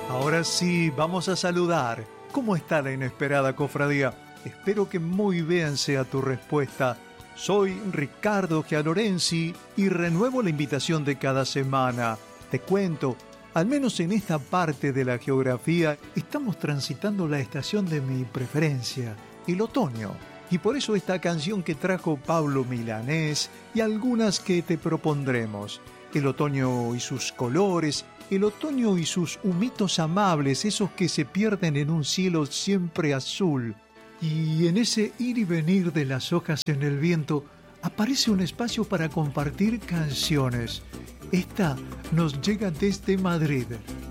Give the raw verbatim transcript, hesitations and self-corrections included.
Ahora sí, vamos a saludar. ¿Cómo está la inesperada cofradía? Espero que muy bien sea tu respuesta. Soy Ricardo Gialorenzi y renuevo la invitación de cada semana. Te cuento, al menos en esta parte de la geografía, estamos transitando la estación de mi preferencia, el otoño. Y por eso esta canción que trajo Pablo Milanés y algunas que te propondremos. El otoño y sus colores, el otoño y sus humitos amables, esos que se pierden en un cielo siempre azul. Y en ese ir y venir de las hojas en el viento, aparece un espacio para compartir canciones. Esta nos llega desde Madrid.